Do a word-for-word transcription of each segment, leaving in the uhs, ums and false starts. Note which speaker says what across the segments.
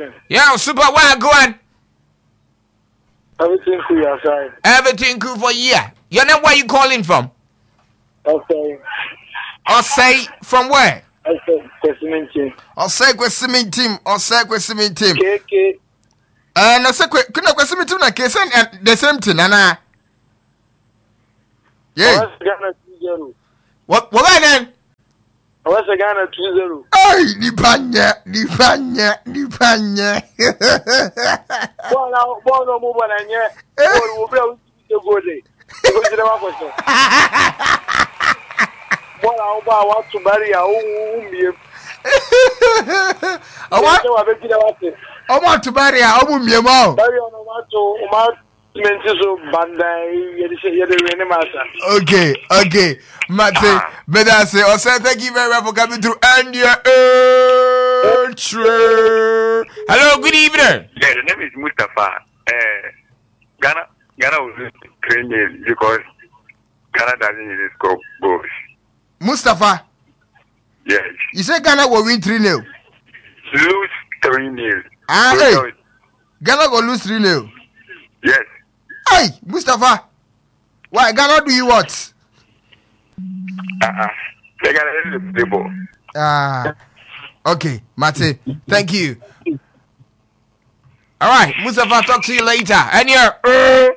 Speaker 1: evening.
Speaker 2: Yeah, super. Where go on?
Speaker 1: Everything cool outside.
Speaker 2: Everything cool for you. You know where you calling from?
Speaker 1: Okay.
Speaker 2: Or say from where?
Speaker 1: Okay. Specimen team.
Speaker 2: Or say specimen team. Or say specimen team.
Speaker 1: K K.
Speaker 2: Uh, no, say couldn't specimen team. Na case and the same thing, Nana. Yeah.
Speaker 1: Ghana two zero.
Speaker 2: What? What then?
Speaker 1: What's a Ghana two zero?
Speaker 2: Ay, di panya, di panya, di panya.
Speaker 1: Bon, now, bon, no move on, and yet, we'll be able to go there. Go to the office. Bon, I want to marry a home. I want
Speaker 2: to marry a home. Marry
Speaker 1: on
Speaker 2: Okay, okay. Mate, but I say, oh, say thank you very much for coming through and your intro. Hello, good evening.
Speaker 3: Yeah, the name is Mustafa. Uh, Ghana, Ghana will lose three nil because Ghana doesn't need to score goals.
Speaker 2: Mustafa.
Speaker 3: Yes.
Speaker 2: You say Ghana will win three nil.
Speaker 3: Lose three nil.
Speaker 2: Ah, hey. Ghana will lose three nil.
Speaker 3: Yes.
Speaker 2: Hey, Mustafa. Why Ghana do you what?
Speaker 3: Uh-uh. They got to hit the ball.
Speaker 2: Ah. Okay, Mate. Thank you. All right, Mustafa, talk to you later. And you're... Uh,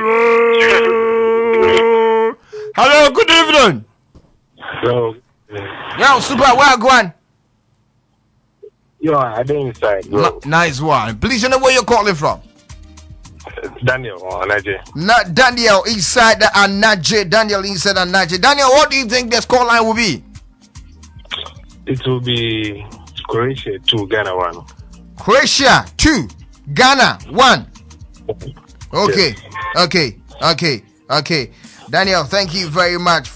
Speaker 2: hello, good evening.
Speaker 4: Hello.
Speaker 2: Yo, super, where go on?
Speaker 4: Yo, I didn't inside, bro.
Speaker 2: N- nice one. Please, you know where you're calling from?
Speaker 4: Daniel or Anaje.
Speaker 2: Not Daniel inside the Anaje. Daniel inside Anaje. Daniel, what do you think the scoreline will be?
Speaker 4: It will be Croatia two, Ghana one.
Speaker 2: Croatia two, Ghana one. Okay,
Speaker 4: yes.
Speaker 2: okay, okay, okay. Daniel, thank you very much.